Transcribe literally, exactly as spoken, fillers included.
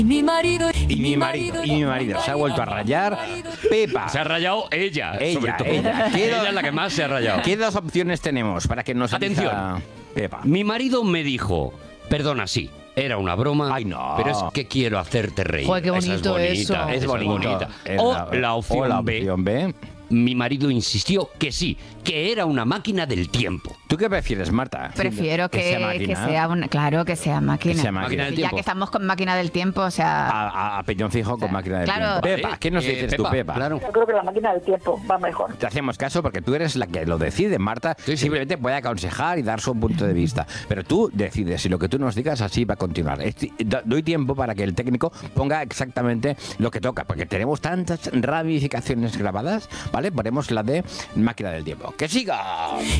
Y mi marido, Y mi marido, y mi marido se ha vuelto a rayar. Pepa. Se ha rayado ella, Ella, sobre todo. ella. Ella es la que más se ha rayado. ¿Qué dos opciones tenemos para que nos Atención. elija Pepa? Mi marido me dijo, perdona, sí, era una broma, Ay, no. pero es que quiero hacerte reír. Joder, qué Esa bonito es eso. bonita, Es esa bonito. bonita. Es O la- la opción, o la B, opción B. mi marido insistió que sí, que era una máquina del tiempo. ¿Tú qué prefieres, Marta? Prefiero que, sea que máquina. sea una, claro, que sea máquina. Que sea máquina. Máquina del Y ya tiempo. que estamos con máquina del tiempo, o sea, A, a, a peñón fijo con máquina de claro. tiempo. Pepa, ¿qué nos Eh, dices tú, Pepa? Claro. Yo creo que la máquina del tiempo va mejor. Te hacemos caso porque tú eres la que lo decide, Marta. Sí, sí. Simplemente puede aconsejar y dar su punto de vista. Pero tú decides, y lo que tú nos digas así va a continuar. Esti- do- Doy tiempo para que el técnico ponga exactamente lo que toca, porque tenemos tantas ramificaciones grabadas, ¿vale? Ponemos la de máquina del tiempo. ¡Que siga!